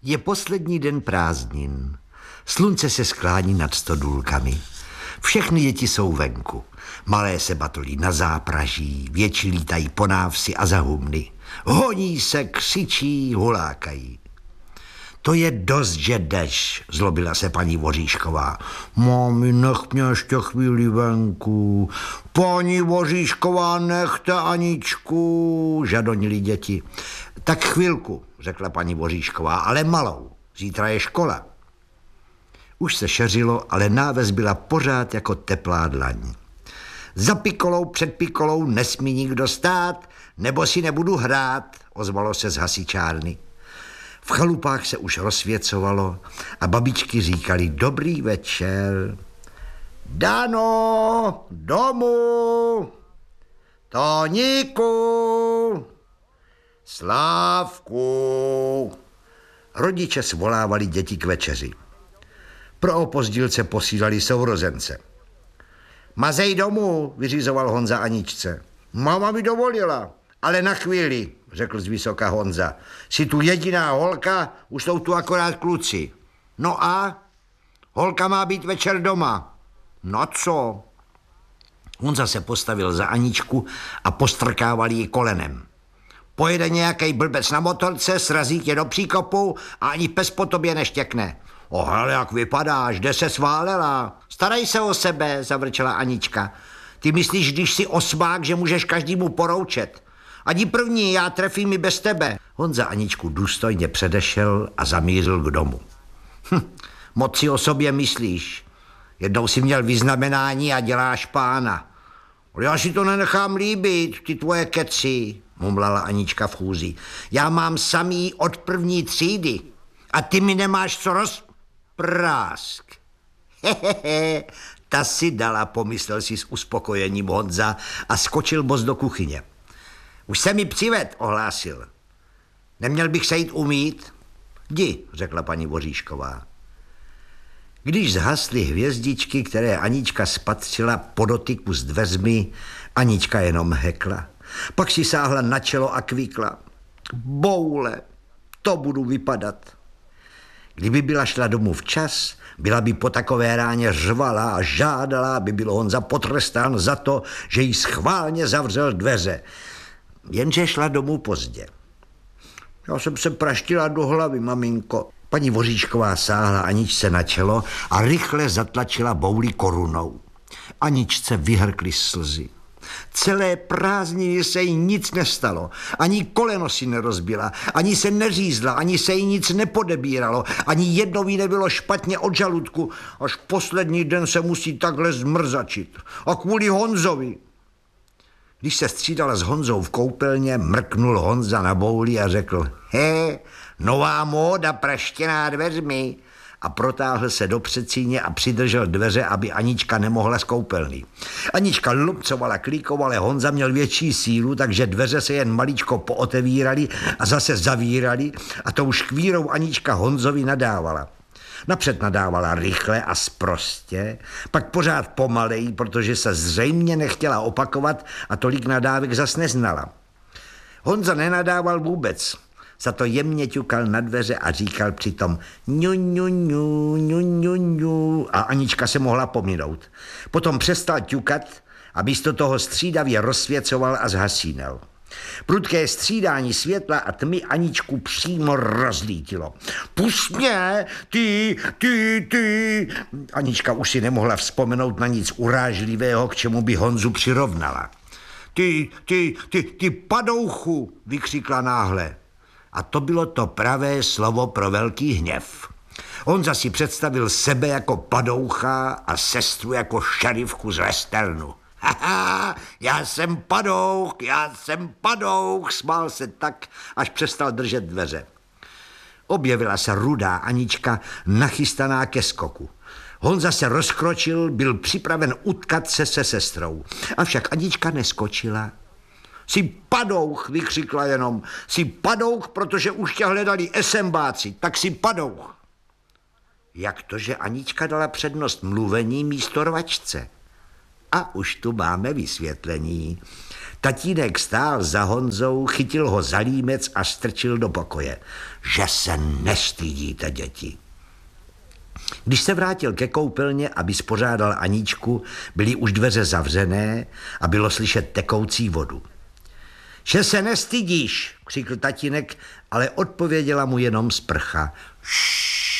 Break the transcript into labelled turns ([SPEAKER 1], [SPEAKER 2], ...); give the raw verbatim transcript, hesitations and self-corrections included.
[SPEAKER 1] Je poslední den prázdnin. Slunce se sklání nad stodůlkami. Všechny děti jsou venku. Malé se batolí na zápraží, větší lítají po návsi a za humny. Honí se, křičí, hulákají. To je dost, že jdeš, zlobila se paní Voříšková. Mami, nech mě ještě chvíli venku. Paní Voříšková, nechte Aničku, žadonili děti. Tak chvilku, řekla paní Voříšková, ale malou. Zítra je škola. Už se šeřilo, ale náves byla pořád jako teplá dlaň. Za pikolou před pikolou nesmí nikdo stát, nebo si nebudu hrát, ozvalo se z hasičárny. V chalupách se už rozsvěcovalo a babičky říkali dobrý večer. Dano, domů, Toníku, Slávku. Rodiče svolávali děti k večeři. Pro opozdilce posílali sourozence. Mazej domů, vyřizoval Honza Aničce. Mama mi dovolila, ale na chvíli, řekl zvysoka Honza. Jsi tu jediná holka, už jsou tu akorát kluci. No a? Holka má být večer doma. No co? Honza se postavil za Aničku a postrkával ji kolenem. Pojede nějaký blbec na motorce, srazí tě do příkopu a ani pes po tobě neštěkne. O, hele, jak vypadáš, kde se sválela? Starej se o sebe, zavrčela Anička. Ty myslíš, když jsi osmák, že můžeš každému poroučet. Ani první, já trefím i bez tebe. Honza Aničku důstojně předešel a zamířil k domu. Hm, moc si o sobě myslíš. Jednou si měl vyznamenání a děláš pána. Já si to nenechám líbit, ty tvoje keci, mumlala Anička v chůzi. Já mám samý od první třídy a ty mi nemáš co rozprásk. Hehehe, ta si dala, pomyslel si s uspokojením Honza a skočil bos do kuchyně. Už se mi přived, ohlásil. Neměl bych se jít umýt? Jdi, řekla paní Voříšková. Když zhasly hvězdičky, které Anička spatřila po dotyku s dveřmi, Anička jenom hekla. Pak si sáhla na čelo a kvíkla. Boule, to budu vypadat. Kdyby byla šla domů včas, byla by po takové ráně řvala a žádala, aby byl Honza potrestán za to, že jí schválně zavřel dveře. Jenže šla domů pozdě. Já jsem se praštila do hlavy, maminko. Paní Voříšková sáhla Aničce na čelo a rychle zatlačila bouli korunou. Aničce vyhrkly slzy. Celé prázdniny se jí nic nestalo. Ani koleno si nerozbila, ani se neřízla, ani se jí nic nepodebíralo, ani jednou jí nebylo špatně od žaludku. Až poslední den se musí takhle zmrzačit. A kvůli Honzovi. Když se střídala s Honzou v koupelně, mrknul Honza na bouli a řekl: He, nová móda praštěná dveřmi. A protáhl se do předsíně a přidržel dveře, aby Anička nemohla z koupelny. Anička lupcovala, klíkovala, Honza měl větší sílu, takže dveře se jen maličko pootevíraly a zase zavíraly a tou škvírou Anička Honzovi nadávala. Napřed nadávala rychle a sprostě, pak pořád pomalej, protože se zřejmě nechtěla opakovat a tolik nadávek zas neznala. Honza nenadával vůbec, za to jemně ťukal na dveře a říkal přitom ňu, ňu, ňu, ňu, ňu, ňu, a Anička se mohla pominout. Potom přestal ťukat a místo toho střídavě rozsvěcoval a zhasínal. Prudké střídání světla a tmy Aničku přímo rozlítilo. Pusť mě, ty, ty, ty. Anička už si nemohla vzpomenout na nic urážlivého, k čemu by Honzu přirovnala. Ty, ty, ty, ty padouchu, vykřikla náhle. A to bylo to pravé slovo pro velký hněv. Honza si představil sebe jako padoucha a sestru jako šerifku z westernu. Haha, já jsem padouch, já jsem padouch, smál se tak, až přestal držet dveře. Objevila se rudá Anička, nachystaná ke skoku. Honza se rozkročil, byl připraven utkat se se sestrou. Avšak Anička neskočila. Jsi padouch, vykřikla jenom. Jsi padouch, protože už tě hledali esembáci, tak jsi padouch. Jak to, že Anička dala přednost mluvení místo rvačce? A už tu máme vysvětlení. Tatínek stál za Honzou, chytil ho za límec a strčil do pokoje. Že se nestydíte, děti. Když se vrátil ke koupelně, aby spořádal Aničku, byly už dveře zavřené a bylo slyšet tekoucí vodu. Že se nestydíš, křikl tatínek, ale odpověděla mu jenom sprcha. Šš.